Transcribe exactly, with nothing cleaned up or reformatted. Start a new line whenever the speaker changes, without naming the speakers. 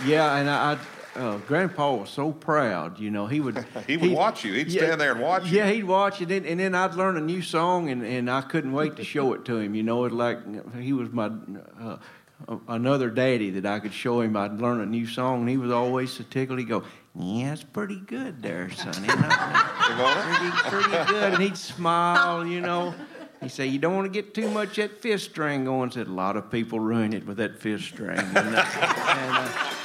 Yeah, and I, I uh, Grandpa was so proud. You know, he would
he would watch you. He'd yeah, stand there and watch you.
Yeah, he'd watch it, and, and then I'd learn a new song, and, and I couldn't wait to show it to him. You know, it like he was my uh, another daddy that I could show him. I'd learn a new song, and he was always so tickled. He'd go, "Yeah, it's pretty good there, Sonny. pretty, pretty good." And he'd smile, you know. He said, "You don't want to get too much that fifth string going." Said, "A lot of people ruin it with that fifth string." And, uh, and, uh,